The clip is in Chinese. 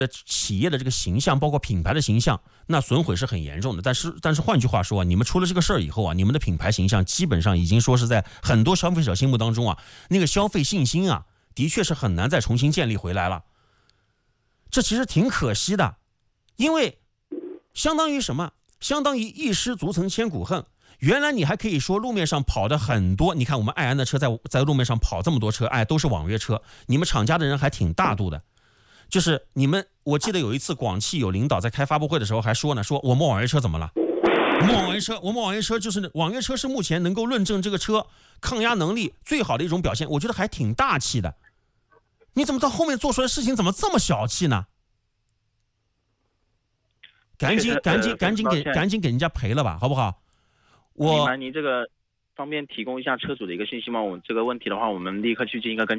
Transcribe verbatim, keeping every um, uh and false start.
企业的这个形象，包括品牌的形象，那损毁是很严重的。但是，但是换句话说啊，你们出了这个事儿以后啊，你们的品牌形象基本上已经说是在很多消费者心目当中啊，那个消费信心啊，的确是很难再重新建立回来了。这其实挺可惜的，因为相当于什么？相当于一失足成千古恨。原来你还可以说路面上跑的很多，你看我们爱安的车在在路面上跑这么多车，哎，都是网约车，你们厂家的人还挺大度的。就是你们，我记得有一次广汽有领导在开发布会的时候还说呢，说我们网约车怎么了？我们网约车，我们网约车就是网约车是目前能够论证这个车抗压能力最好的一种表现，我觉得还挺大气的。你怎么到后面做出来的事情怎么这么小气呢？赶紧赶紧赶紧给赶紧给人家赔了吧，好不好？我明白，您这个方便提供一下车主的一个信息吗？我这个问题的话，我们立刻去进行一个跟进。